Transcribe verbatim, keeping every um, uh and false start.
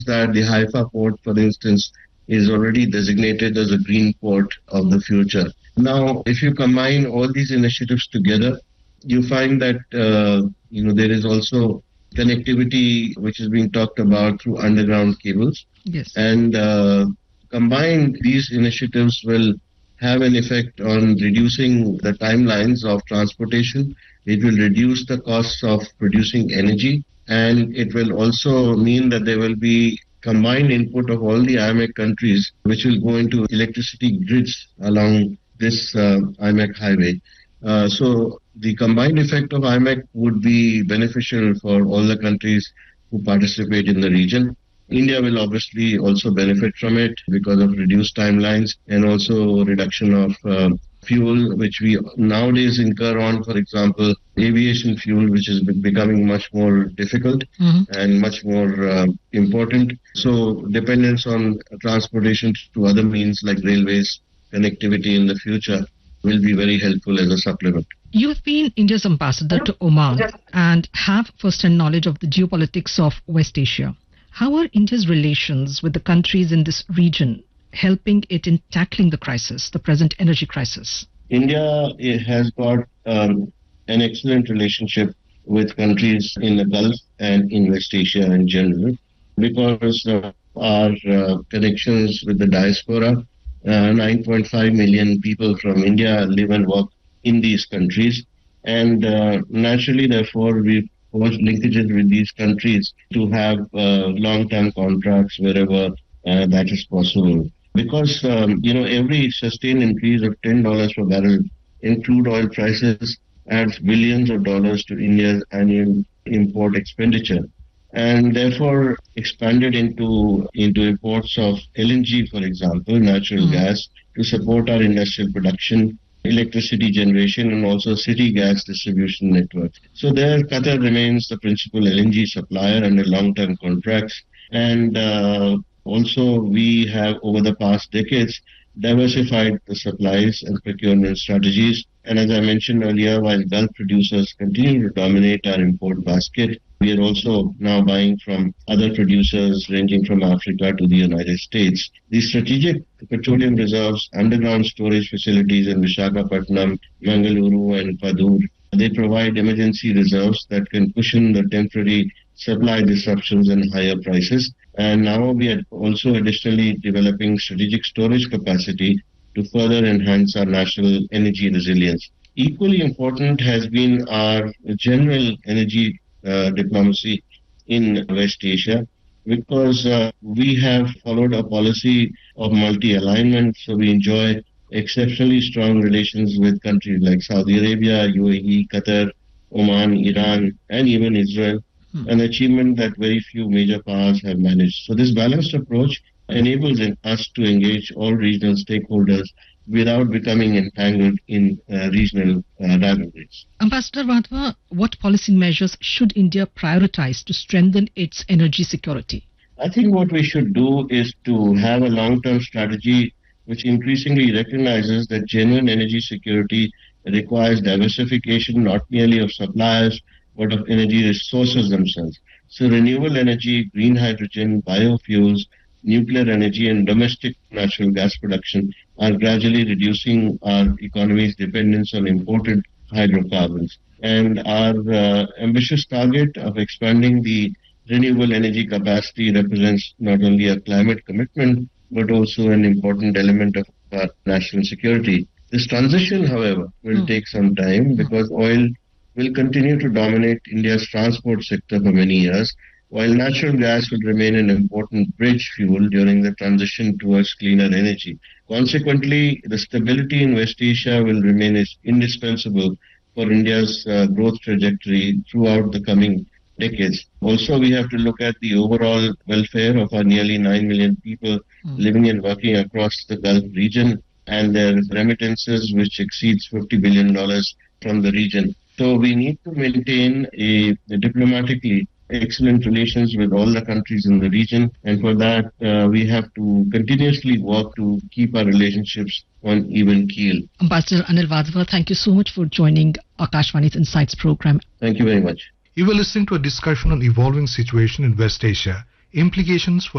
that the Haifa port, for instance, is already designated as a green port of the future. Now, if you combine all these initiatives together, you find that uh, you know there is also connectivity which is being talked about through underground cables. Yes. And uh, combined, these initiatives will have an effect on reducing the timelines of transportation. It will reduce the costs of producing energy, and it will also mean that there will be combined input of all the I M E C countries, which will go into electricity grids along this uh, I M E C highway. Uh, so the combined effect of I M E C would be beneficial for all the countries who participate in the region. India will obviously also benefit from it because of reduced timelines and also reduction of uh, fuel, which we nowadays incur on, for example, aviation fuel, which is becoming much more difficult mm-hmm. and much more uh, important. So dependence on transportation to other means like railways, connectivity in the future will be very helpful as a supplement. You have been India's ambassador to Oman and have first-hand knowledge of the geopolitics of West Asia. How are India's relations with the countries in this region helping it in tackling the crisis, the present energy crisis? India has got um, an excellent relationship with countries in the Gulf and in West Asia in general because of our uh, connections with the diaspora. Uh, nine point five million people from India live and work in these countries, and uh, naturally, therefore, we forge linkages with these countries to have uh, long-term contracts wherever uh, that is possible. Because, um, you know, every sustained increase of ten dollars per barrel in crude oil prices adds billions of dollars to India's annual import expenditure. And therefore expanded into into imports of L N G, for example, natural mm. gas, to support our industrial production, electricity generation, and also city gas distribution network. So there, Qatar remains the principal L N G supplier under long-term contracts. And uh, also, we have, over the past decades, diversified the supplies and procurement strategies. And as I mentioned earlier, while Gulf producers continue to dominate our import basket, we are also now buying from other producers ranging from Africa to the United States. The strategic petroleum reserves, underground storage facilities in Visakhapatnam, Mangaluru and Padur, they provide emergency reserves that can cushion the temporary supply disruptions and higher prices. And now we are also additionally developing strategic storage capacity to further enhance our national energy resilience. Equally important has been our general energy uh, diplomacy in West Asia, because uh, we have followed a policy of multi-alignment, so we enjoy exceptionally strong relations with countries like Saudi Arabia, U A E, Qatar, Oman, Iran, and even Israel, hmm. an achievement that very few major powers have managed. So this balanced approach enables us to engage all regional stakeholders without becoming entangled in uh, regional uh, rivalries. Ambassador Wadhwa, what policy measures should India prioritize to strengthen its energy security? I think what we should do is to have a long-term strategy which increasingly recognizes that genuine energy security requires diversification not merely of suppliers but of energy resources themselves. So renewable energy, green hydrogen, biofuels, nuclear energy and domestic natural gas production are gradually reducing our economy's dependence on imported hydrocarbons. And our uh, ambitious target of expanding the renewable energy capacity represents not only a climate commitment, but also an important element of our national security. This transition, however, will mm. take some time because oil will continue to dominate India's transport sector for many years, while natural gas will remain an important bridge fuel during the transition towards cleaner energy. Consequently, the stability in West Asia will remain indispensable for India's uh, growth trajectory throughout the coming decades. Also, we have to look at the overall welfare of our nearly nine million people mm. living and working across the Gulf region and their remittances, which exceeds fifty billion dollars from the region. So we need to maintain a, a diplomatically excellent relations with all the countries in the region, and for that uh, we have to continuously work to keep our relationships on even keel. Ambassador Anil Wadhwa, thank you so much for joining Akashvani's Insights program. Thank you very much. You were listening to a discussion on evolving situation in West Asia, implications for